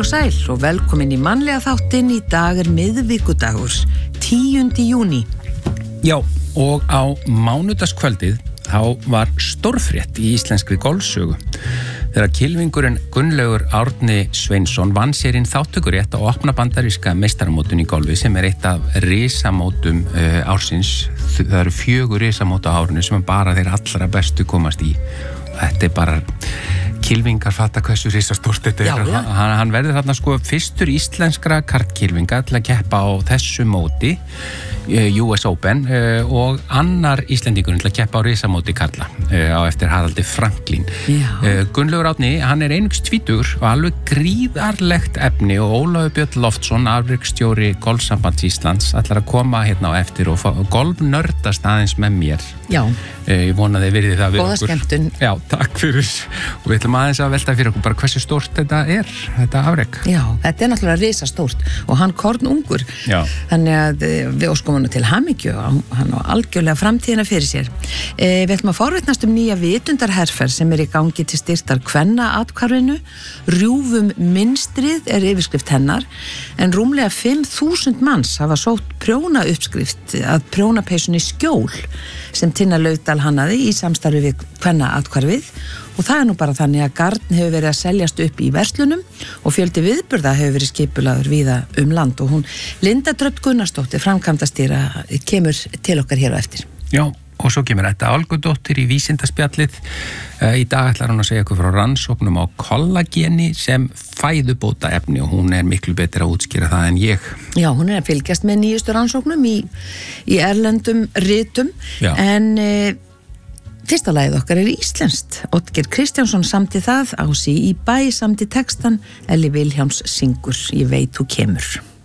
sæl og velkomin í mannlega þáttinn. Í dag miðvikudagur, 10. júní. Já, og á mánudagskvöldið þá var stórfrétt í íslenskri golfsögu þegar kylfingurinn Gunnlaugur Árni Sveinsson vann sér inn þátttökurétt á opna bandaríska meistaramótun í golfi sem eitt af risamótum ársins. Það eru 4 risamót á árinu sem bara þeir allra bestu komast í. Þetta bara kylfingar fatta hversu risastórt þetta er. Já. Hann verður þarna fyrstur íslenskra kartkylfinga til að keppa á þessu móti, US Open, og annar Íslendingurinn til að keppa á risamóti karla á eftir Haraldi Franklín. Gunnlaugur Árni, hann er einungis 20 og alveg gríðarlegt efni og Ólafur Björn Loftsson, afreksstjóri Golfsambands Íslands, ætlar að koma hérna á eftir og golfnördast aðeins með mér. Já. Ég vona þið virði það við okkur. Góða skemmtun. Já, takk fyrir. Og við ætlum aðeins að velta fyrir okkur bara hversu stórt þetta er, þetta afrek. Já, þetta er náttúrulega risastórt og hann kornungur. Já. Þannig að við óskum hann til hamingju og hann á algjörlega framtíðina fyrir sér. Við ætlum að forvitnast nýja vitundarherferð sem í gangi til styrktar kvennaathvarfinu. Rjúfum mynstrið yfirskrift hennar, en rúmlega 5.000 manns hafa sótt prjónauppskrift að prjónapeysunni Skjól sem Tinna Laufdal hannaði í samstarfi við kvennaathvarfið, og það er nú bara þannig að garn hefur verið að seljast upp í verslunum og fjöldi viðburða hefur verið skipulaður víða land, og hún Linda Drödd Gunnarsdóttir, framkvæmdastýra, kemur til okkar hér á eftir. Já, og svo kemur þetta Olgudóttir í vísindaspjallið. Í dag ætlar hún að segja ykkur frá rannsóknum á kollageni sem fæðubóta efni, og hún er miklu betur að útskýra það en ég. Já, hún er að fylgjast með nýjustu rannsóknum í erlendum ritum. Já. En fyrsta lagið okkar íslenskt. Oddgeir Kristjánsson samdi það, Ási í bæ samdi textan, Elli Vilhjálms syngur Ég veit þú kemur.